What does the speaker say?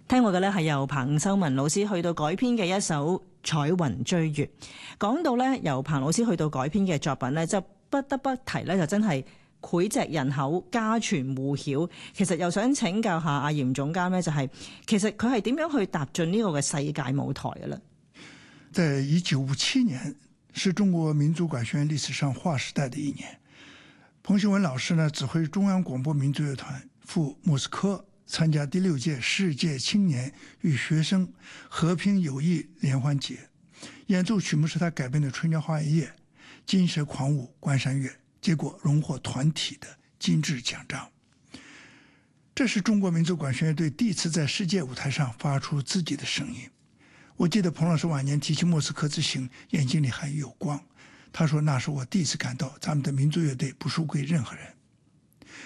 聽過嘅呢係由彭秀文老師去到改編嘅一首《彩雲追月》。講到呢，由彭老師去到改編嘅作品呢，就不得不提呢，就真係膾炙人口、家傳戶曉。其實又想請教下阿嚴總監呢，就係其實佢係點樣去踏進呢個嘅世界舞台嘅呢？ 在1957年是中國民族管弦樂歷史上劃時代的一年。彭秀文老師呢指揮中央廣播民族樂團赴莫斯科參加第6屆世界青年與學生和平友誼聯歡節，演奏曲目是他改編的《春江花月夜》《金蛇狂舞關山月》，結果榮獲團體的金質獎章。這是中國民族管弦樂隊第一次在世界舞台上發出自己的聲音。我記得彭老師晚年提起莫斯科之行，眼睛裡還有光。他說那是我第一次感到咱們的民族樂隊不輸給任何人。